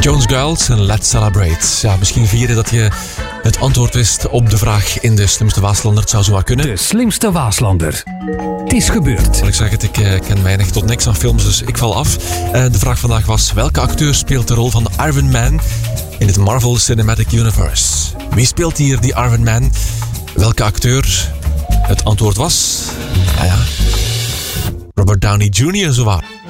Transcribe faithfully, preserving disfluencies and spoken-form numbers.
Jones Giles en Let's Celebrate. Ja, misschien vieren dat je het antwoord wist op de vraag in de Slimste Waaslander. Het zou zo wel kunnen. De Slimste Waaslander. Het is gebeurd. Ik zeg het, ik uh, ken weinig tot niks aan films, dus ik val af. Uh, de vraag vandaag was: welke acteur speelt de rol van de Iron Man in het Marvel Cinematic Universe? Wie speelt hier die Iron Man? Welke acteur? Het antwoord was... Nou ja... Robert Downey junior zowaar.